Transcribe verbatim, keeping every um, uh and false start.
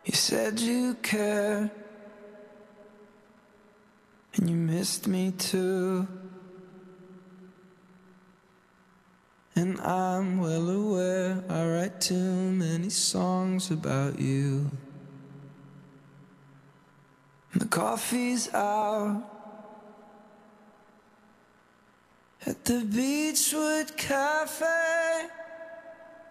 You said you cared, and you missed me too. And I'm well aware I write too many songs about you. And the coffee's out at the Beachwood Cafe.